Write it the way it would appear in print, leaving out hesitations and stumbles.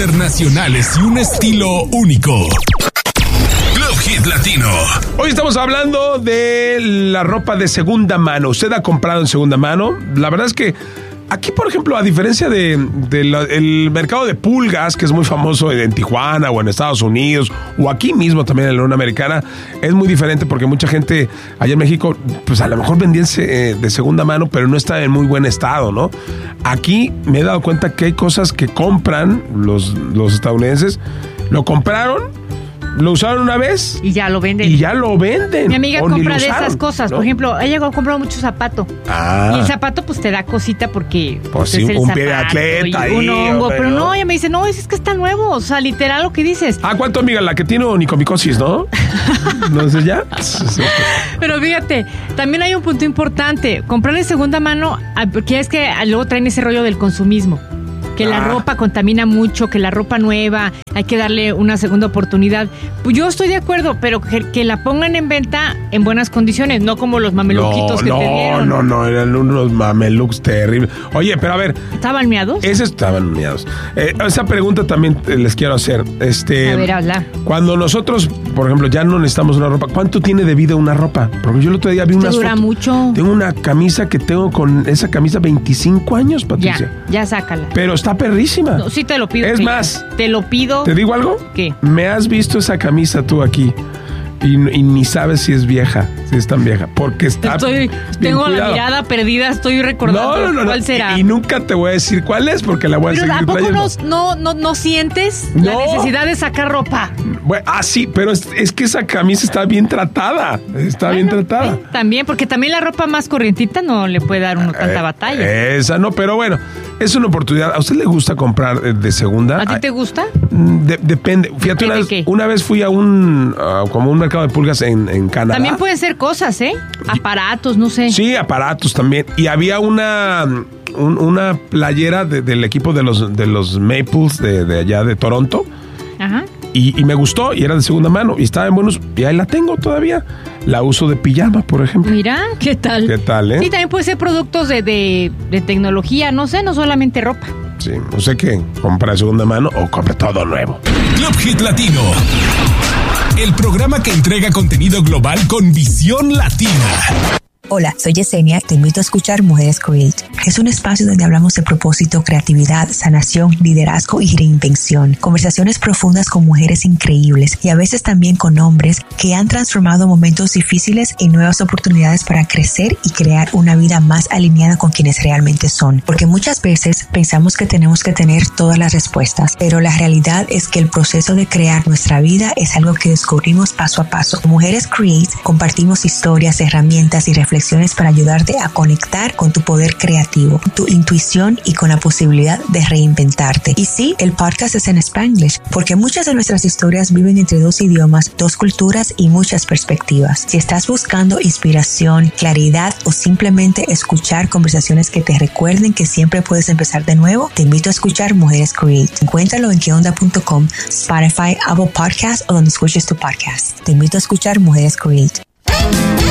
internacionales y un estilo único. Club Hit Latino. Hoy estamos hablando de la ropa de segunda mano. ¿Usted ha comprado en segunda mano? La verdad es que aquí, por ejemplo, a diferencia del mercado de pulgas, que es muy famoso en Tijuana o en Estados Unidos, o aquí mismo también en la Unión Americana, es muy diferente porque mucha gente allá en México, pues a lo mejor vendían de segunda mano, pero no está en muy buen estado, ¿no? Aquí me he dado cuenta que hay cosas que compran los estadounidenses, lo compraron, lo usaron una vez y ya lo venden. Mi amiga compra de esas cosas, ¿no? Por ejemplo, ella ha comprado mucho zapato. Y el zapato pues te da cosita porque pues sí, es el un zapato pie de atleta ahí, pero no, ella me dice, no, es que está nuevo, o sea, literal lo que dices. ¿Cuánto, amiga? La que tiene onicomicosis, ¿no? ¿No sé ya? Pero fíjate, también hay un punto importante, comprar de segunda mano, porque es que luego traen ese rollo del consumismo. Que la ropa contamina mucho, que la ropa nueva, hay que darle una segunda oportunidad. Pues yo estoy de acuerdo, pero que la pongan en venta en buenas condiciones, no como los mameluquitos que te dieron. No, eran unos mamelucos terribles. Oye, pero a ver. ¿Estaban meados? Estaban meados. Esa pregunta también les quiero hacer. A ver, habla. Cuando nosotros, por ejemplo, ya no necesitamos una ropa, ¿cuánto tiene de vida una ropa? Porque yo el otro día vi unas fotos. Dura mucho. Tengo una camisa que tengo con esa camisa 25 años, Patricia. Ya sácala. Pero está perrísima. No, sí te lo pido. Es más, te lo pido. ¿Te digo algo? ¿Qué? Me has visto esa camisa tú aquí y ni sabes si es vieja, si es tan vieja, porque está tengo la mirada perdida, estoy recordando cuál será. Y nunca te voy a decir cuál es porque la voy a seguir trayendo. ¿Pero a poco no sientes la necesidad de sacar ropa? Bueno, sí, pero es que esa camisa está bien tratada. Bien tratada. También, porque también la ropa más corrientita no le puede dar uno tanta batalla. Esa no, pero bueno, es una oportunidad. ¿A usted le gusta comprar de segunda? ¿A ti te gusta? Depende. Fíjate, una vez fui a como un mercado de pulgas en Canadá. También pueden ser cosas, aparatos, no sé. Sí, aparatos también. Y había una playera del equipo de los Maples de allá de Toronto. Ajá. Y me gustó y era de segunda mano y estaba en buenos, y ahí la tengo todavía. La uso de pijama, por ejemplo. Mira, ¿qué tal? ¿Qué tal, Sí, también puede ser productos de tecnología, no sé, no solamente ropa. Sí, no sé qué, compra de segunda mano o compra todo nuevo. Club Hit Latino, el programa que entrega contenido global con visión latina. Hola, soy Yesenia, te invito a escuchar Mujeres Create. Es un espacio donde hablamos de propósito, creatividad, sanación, liderazgo y reinvención. Conversaciones profundas con mujeres increíbles y a veces también con hombres que han transformado momentos difíciles en nuevas oportunidades para crecer y crear una vida más alineada con quienes realmente son. Porque muchas veces pensamos que tenemos que tener todas las respuestas, pero la realidad es que el proceso de crear nuestra vida es algo que descubrimos paso a paso. Mujeres Create compartimos historias, herramientas y reflexiones para ayudarte a conectar con tu poder creativo, tu intuición y con la posibilidad de reinventarte. Y sí, el podcast es en Spanglish, porque muchas de nuestras historias viven entre dos idiomas, dos culturas y muchas perspectivas. Si estás buscando inspiración, claridad o simplemente escuchar conversaciones que te recuerden que siempre puedes empezar de nuevo, te invito a escuchar Mujeres Create. Encuéntralo en queonda.com, Spotify, Apple Podcasts o donde escuches tu podcast. Te invito a escuchar Mujeres Create.